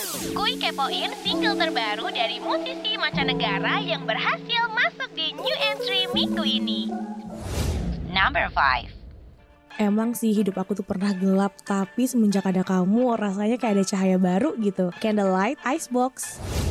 Kuy kepoin single terbaru dari musisi mancanegara yang berhasil masuk di new entry minggu ini. Number 5. Emang sih hidup aku tuh pernah gelap, tapi semenjak ada kamu rasanya kayak ada cahaya baru gitu. Candlelight Icebox.